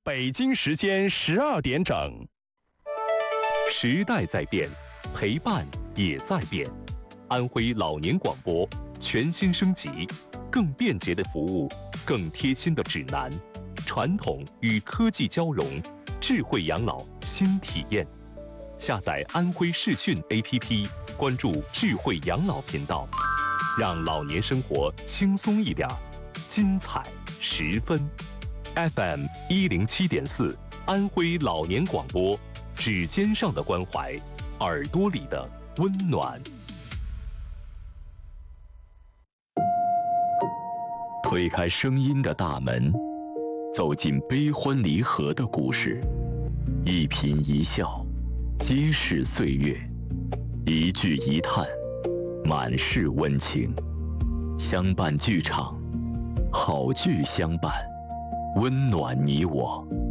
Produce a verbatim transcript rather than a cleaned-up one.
北京时间十二点整。 时代在变，陪伴也在变。安徽老年广播全新升级，更便捷的服务，更贴心的指南，传统与科技交融，智慧养老新体验。下载安徽视讯 A P P， 关注智慧养老频道，让老年生活轻松一点，精彩十分。F M 一零七点四，安徽老年广播，指尖上的关怀，耳朵里的温暖。 推开声音的大门，走进悲欢离合的故事，一颦一笑，皆是岁月；一句一叹，满是温情。相伴剧场，好剧相伴，温暖你我。